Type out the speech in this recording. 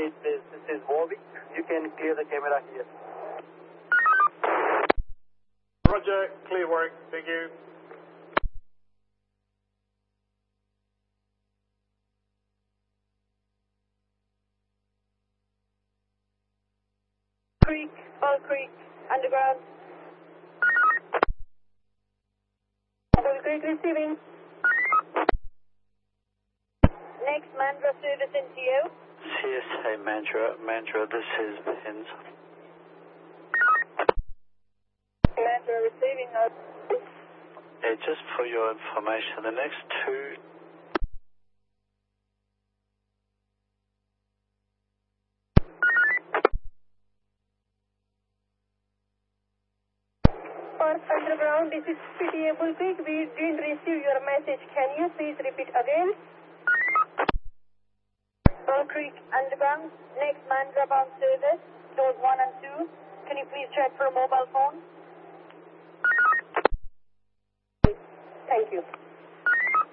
this is Warwick. You can clear the camera here. Roger, clear Warwick. Thank you. Fall Creek, underground. Fall Creek receiving. Next, Mandra service into you. CSA Mandra, this is Pins. Mandra receiving. Yeah, just for your information, the next two... Underground, this is PTA Bull Creek. We didn't receive your message. Can you please repeat again? Bull Creek, underground. Next, Mandra bound service, doors 1 and 2. Can you please check for a mobile phone? Thank you.